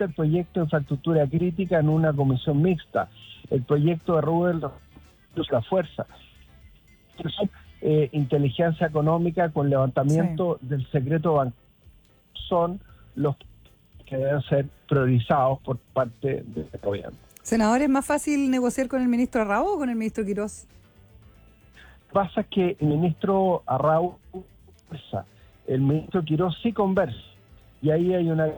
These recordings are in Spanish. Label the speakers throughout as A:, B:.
A: el proyecto de infraestructura crítica en una comisión mixta. El proyecto de Rubén la fuerza. Inteligencia económica con levantamiento del secreto bancario son los que deben ser priorizados por parte del gobierno.
B: Senador, ¿es más fácil negociar con el ministro Arrau o con el ministro Quirós?
A: Pasa que el ministro Arrau conversa, el ministro Quirós sí conversa, y ahí hay una...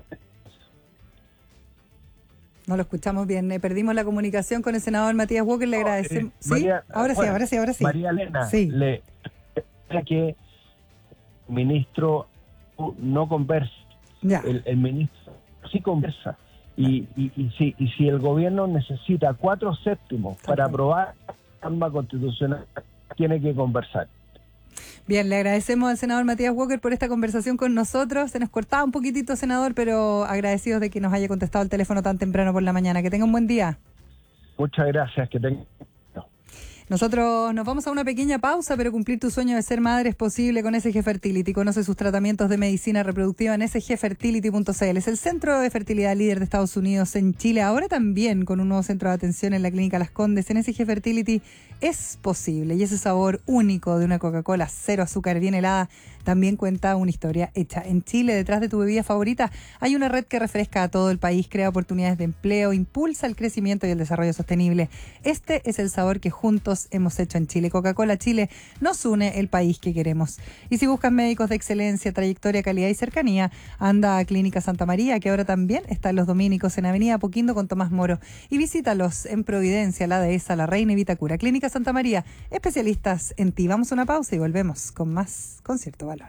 B: No lo escuchamos bien, perdimos la comunicación con el senador Matías Walker, le agradecemos. ¿Sí?
A: María,
B: Ahora sí.
A: María Elena,
B: sí.
A: le que el ministro no conversa,
B: ya.
A: El ministro sí conversa, y si el gobierno necesita 4/7 para aprobar la norma constitucional, tiene que conversar.
B: Bien, le agradecemos al senador Matías Walker por esta conversación con nosotros. Se nos cortaba un poquitito, senador, pero agradecidos de que nos haya contestado el teléfono tan temprano por la mañana. Que tenga un buen día.
A: Muchas gracias, que tenga...
B: Nosotros nos vamos a una pequeña pausa, pero cumplir tu sueño de ser madre es posible con SG Fertility. Conoce sus tratamientos de medicina reproductiva en sgfertility.cl. Es el centro de fertilidad líder de Estados Unidos en Chile. Ahora también con un nuevo centro de atención en la Clínica Las Condes. En SG Fertility es posible, y ese sabor único de una Coca-Cola cero azúcar bien helada también cuenta una historia hecha en Chile. Detrás de tu bebida favorita hay una red que refresca a todo el país, crea oportunidades de empleo, impulsa el crecimiento y el desarrollo sostenible. Este es el sabor que juntos hemos hecho en Chile. Coca-Cola Chile nos une el país que queremos. Y si buscas médicos de excelencia, trayectoria, calidad y cercanía, anda a Clínica Santa María, que ahora también está en Los Dominicos, en Avenida Apoquindo con Tomás Moro. Y visítalos en Providencia, La Dehesa, La Reina y Vitacura. Clínica Santa María, especialistas en ti. Vamos a una pausa y volvemos con más Concierto Valor.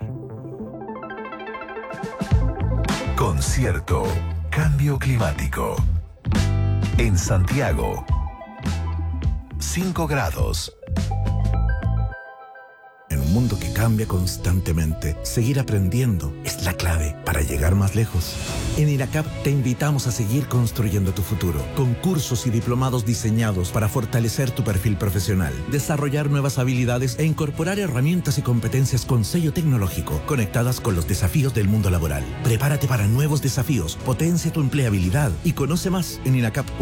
C: Concierto Cambio Climático. En Santiago, 5 grados.
D: En un mundo que cambia constantemente, seguir aprendiendo es la clave para llegar más lejos. En INACAP te invitamos a seguir construyendo tu futuro, con cursos y diplomados diseñados para fortalecer tu perfil profesional, desarrollar nuevas habilidades e incorporar herramientas y competencias con sello tecnológico, conectadas con los desafíos del mundo laboral. Prepárate para nuevos desafíos, potencia tu empleabilidad y conoce más en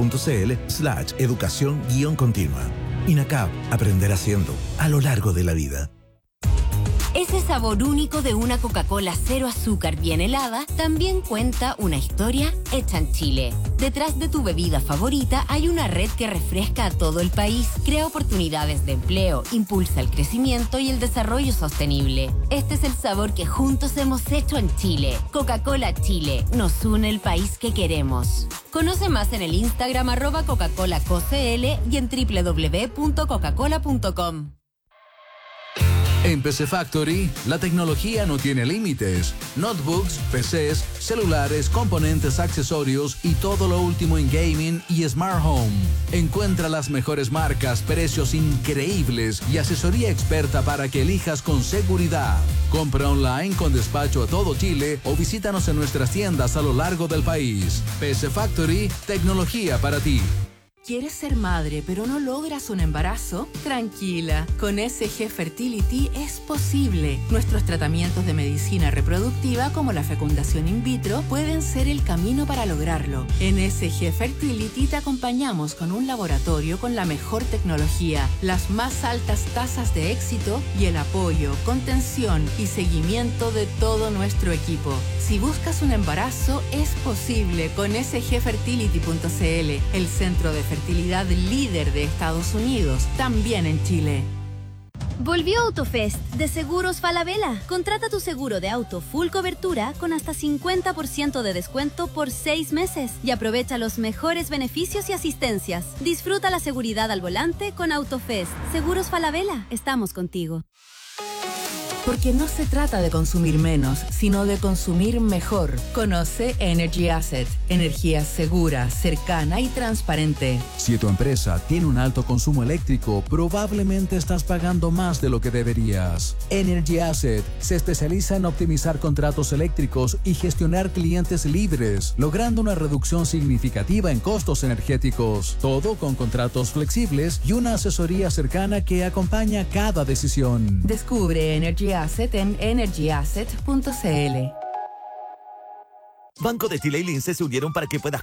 D: inacap.cl/educación-continua. INACAP, aprender haciendo, a lo largo de la vida.
E: Ese sabor único de una Coca-Cola cero azúcar bien helada también cuenta una historia hecha en Chile. Detrás de tu bebida favorita hay una red que refresca a todo el país, crea oportunidades de empleo, impulsa el crecimiento y el desarrollo sostenible. Este es el sabor que juntos hemos hecho en Chile. Coca-Cola Chile, nos une el país que queremos. Conoce más en el Instagram @Coca-ColaCoCL y en www.coca-cola.com.
F: En PC Factory, la tecnología no tiene límites. Notebooks, PCs, celulares, componentes, accesorios y todo lo último en gaming y smart home. Encuentra las mejores marcas, precios increíbles y asesoría experta para que elijas con seguridad. Compra online con despacho a todo Chile o visítanos en nuestras tiendas a lo largo del país. PC Factory, tecnología para ti.
G: ¿Quieres ser madre pero no logras un embarazo? Tranquila, con SG Fertility es posible. Nuestros tratamientos de medicina reproductiva como la fecundación in vitro pueden ser el camino para lograrlo. En SG Fertility te acompañamos con un laboratorio con la mejor tecnología, las más altas tasas de éxito y el apoyo, contención y seguimiento de todo nuestro equipo. Si buscas un embarazo, es posible con sgfertility.cl, el centro de fertilidad líder de Estados Unidos, también en Chile.
H: Volvió AutoFest de Seguros Falabella. Contrata tu seguro de auto full cobertura con hasta 50% de descuento por 6 meses y aprovecha los mejores beneficios y asistencias. Disfruta la seguridad al volante con AutoFest. Seguros Falabella, estamos contigo.
G: Porque no se trata de consumir menos, sino de consumir mejor. Conoce Energy Asset, energía segura, cercana y transparente.
F: Si tu empresa tiene un alto consumo eléctrico, probablemente estás pagando más de lo que deberías. Energy Asset se especializa en optimizar contratos eléctricos y gestionar clientes libres, logrando una reducción significativa en costos energéticos. Todo con contratos flexibles y una asesoría cercana que acompaña cada decisión.
G: Descubre Energy Asset en energyasset.cl.
I: Banco de Chile y Lince se unieron para que puedas